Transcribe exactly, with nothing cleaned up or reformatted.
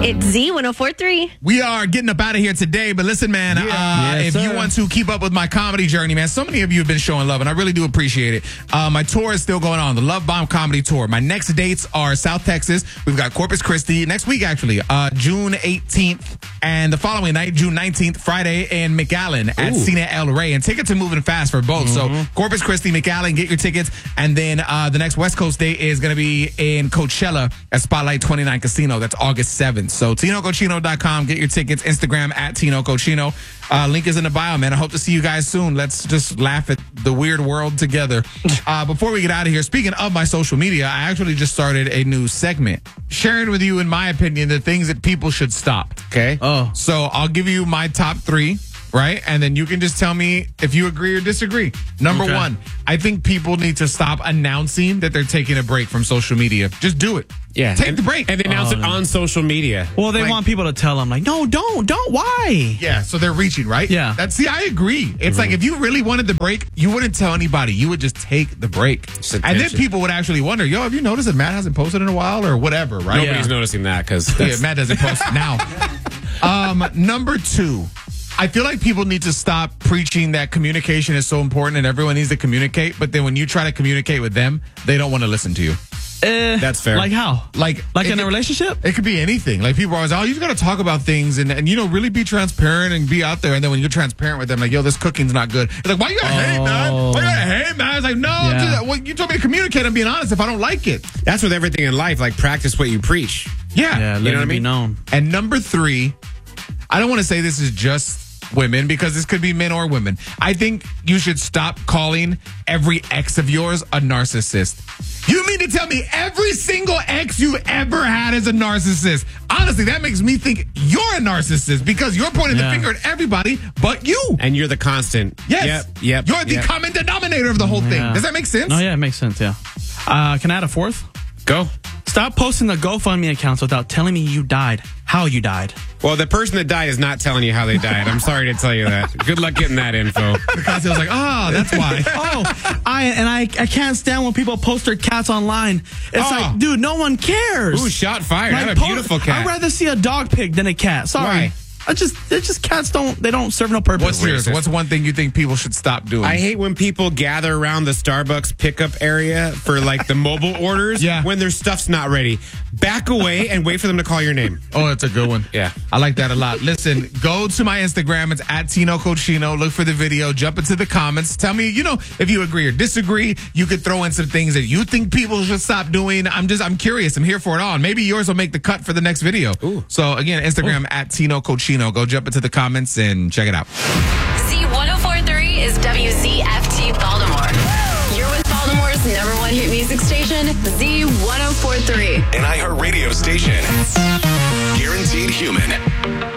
It's Z one oh four point three. We are getting up out of here today, but listen, man, Yeah. uh, Yes, if sir. you want to keep up with my comedy journey, man, so many of you have been showing love, and I really do appreciate it. Uh, my tour is still going on, the Love Bomb Comedy Tour. My next dates are South Texas. We've got Corpus Christi next week, actually, uh, June eighteenth, and the following night, June nineteenth, Friday, in McAllen at Ooh. Cena El Rey. And tickets are moving fast for both. So Corpus Christi, McAllen, get your tickets. And then uh, the next West Coast date is going to be in Coachella at Spotlight twenty-nine Casino. That's August seventh. So Tino Cochino dot com. Get your tickets. Instagram at Tino Cochino. Uh, link is in the bio, man. I hope to see you guys soon. Let's just laugh at the weird world together. Uh, before we get out of here, speaking of my social media, I actually just started a new segment sharing with you, in my opinion, the things that people should stop. Okay. Oh. So I'll give you my top three, right? And then you can just tell me if you agree or disagree. Number Okay. one, I think people need to stop announcing that they're taking a break from social media. Just do it. Yeah. Take and, the break. And they announce Oh, it no. on social media. Well, they Like- want people to tell them, like, no, don't, don't, why? Yeah, so they're reaching, right? Yeah. That's, see, I agree. It's like if you really wanted the break, you wouldn't tell anybody. You would just take the break. Just And then attention. people would actually wonder, yo, have you noticed that Matt hasn't posted in a while or whatever, right? Nobody's Yeah. noticing that because Yeah, Matt doesn't post now. Um, number two, I feel like people need to stop preaching that communication is so important and everyone needs to communicate. But then when you try to communicate with them, they don't want to listen to you. Eh, That's fair. Like how? Like, Like it in a could- relationship? It could be anything. Like people are always, oh, you got to talk about things and, and, you know, really be transparent and be out there. And then when you're transparent with them, like, yo, this cooking's not good. It's like, why you got to hate, man? Why you got to hate, man? It's like, no, Yeah. dude, well, you told me to communicate. I'm being honest if I don't like it. that's with everything in life. Like practice what you preach. Yeah. Yeah, let know it what I be mean? known. And number three, I don't want to say this is just women because this could be men or women. I think you should stop calling every ex of yours a narcissist. You mean to tell me every single ex you ever had is a narcissist? Honestly, that makes me think you're a narcissist because you're pointing Yeah. the finger at everybody but you. And you're the constant. Yes. Yep. Yep. You're the yep. common denominator of the whole thing. Yeah. Does that make sense? No, yeah, it makes sense, yeah. Uh, can I add a fourth? Go. Stop posting the GoFundMe accounts without telling me you died, how you died. Well, the person that died is not telling you how they died. I'm sorry to tell you that. Good luck getting that info. Because it was like, oh, that's why. Oh, I and I, I can't stand when people post their cats online. It's Oh. like, dude, no one cares. Ooh, shot fired. I Like, have a po- beautiful cat. I'd rather see a dog pig than a cat. Sorry. Why? I just, it's just cats don't, they don't serve no purpose. What's yours? What's one thing you think people should stop doing? I hate when people gather around the Starbucks pickup area for like the mobile orders Yeah. when their stuff's not ready. Back away and wait for them to call your name. Oh, that's a good one. Yeah. I like that a lot. Listen, go to my Instagram. It's at Tino Cochino. Look for the video. Jump into the comments. Tell me, you know, if you agree or disagree. You could throw in some things that you think people should stop doing. I'm just, I'm curious. I'm here for it all. And maybe yours will make the cut for the next video. Ooh. So again, Instagram at Tino Cochino. Go jump into the comments and check it out. Z one oh four point three is W Z F T Baltimore. You're with Baltimore's number one hit music station, Z one oh four point three. An iHeartRadio station. Guaranteed human.